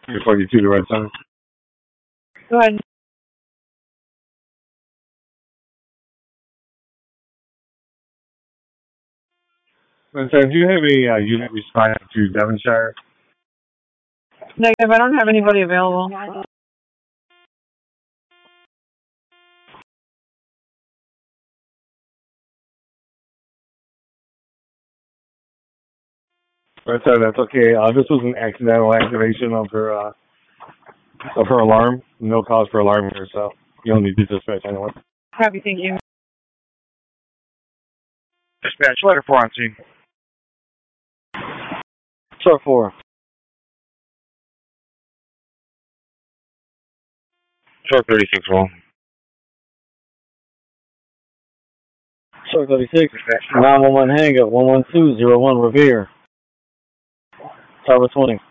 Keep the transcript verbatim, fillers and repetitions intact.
forty-two, the right side. Go ahead. And so, do you have a uh, unit responding to Devonshire? Negative. I don't have anybody available. Right side, that's okay. Uh, this was an accidental activation of her uh, of her alarm. No cause for alarm here, so you don't need to dispatch anyone. Happy, thank you. Dispatch, letter four on scene. Star four. Star thirty-six, roll. Star thirty-six. nine one one hang up. one one two zero one Revere. Tower twenty.